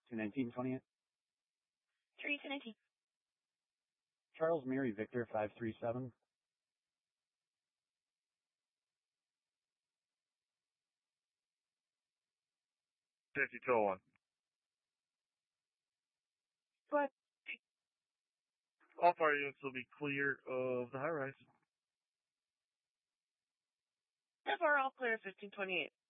219-28. 3-19. Charles Mary Victor 537. 5201. What? All fire units will be clear of the high rise. So far, all clear, 1528.